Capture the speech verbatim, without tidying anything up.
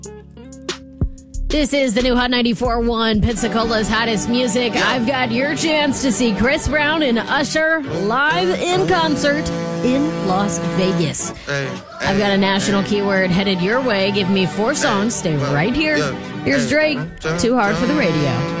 This is the new Hot ninety-four point one, Pensacola's hottest music. I've got your chance to see Chris Brown and Usher live in concert in Las Vegas. I've got a national keyword headed your way. Give me four songs. Stay right here. Here's Drake, Too Hard for the Radio.